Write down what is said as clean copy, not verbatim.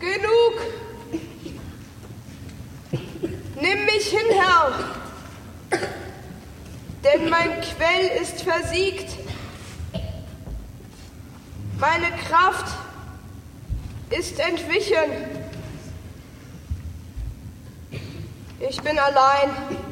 Genug! Nimm mich hin, Herr, denn mein Quell ist versiegt. Meine Kraft ist entwichen. Ich bin allein.